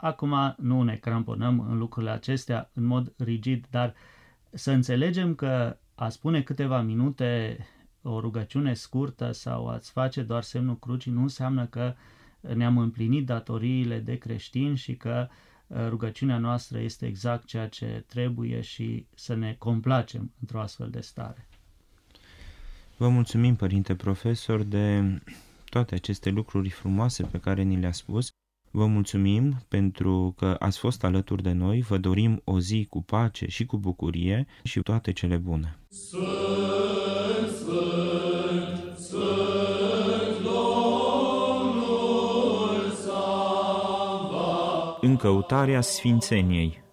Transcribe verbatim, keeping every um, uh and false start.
Acum nu ne cramponăm în lucrurile acestea în mod rigid, dar să înțelegem că a spune câteva minute o rugăciune scurtă sau a-ți face doar semnul crucii nu înseamnă că ne-am împlinit datoriile de creștini și că rugăciunea noastră este exact ceea ce trebuie și să ne complacem într-o astfel de stare. Vă mulțumim, Părinte Profesor, de toate aceste lucruri frumoase pe care ni le-a spus. Vă mulțumim pentru că ați fost alături de noi, vă dorim o zi cu pace și cu bucurie și toate cele bune. Sfânt, Sfânt, Sfânt, Domnul Sava. În căutarea sfințeniei.